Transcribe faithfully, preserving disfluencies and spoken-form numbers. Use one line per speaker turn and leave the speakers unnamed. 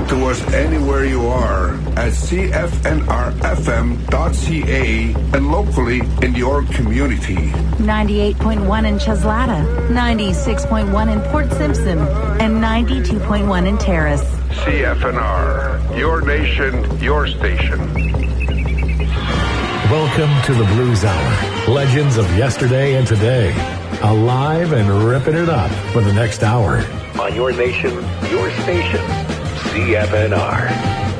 to us anywhere you are at C F N R F M dot C A and locally in your community.
ninety-eight point one in Cheslata, ninety-six point one in Port Simpson, and ninety-two point one in Terrace.
C F N R, your nation, your station.
Welcome to the Blues Hour. Legends of yesterday and today. Alive and ripping it up for the next hour.
On your nation, your station, C F N R.